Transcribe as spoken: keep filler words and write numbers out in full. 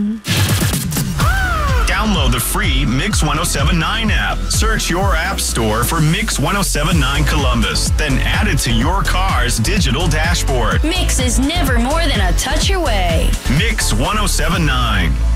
Download the free Mix ten seventy-nine app. Search your app store for Mix ten seventy-nine Columbus, then add it to your car's digital dashboard. Mix is never more than a touch away. Mix ten seventy-nine.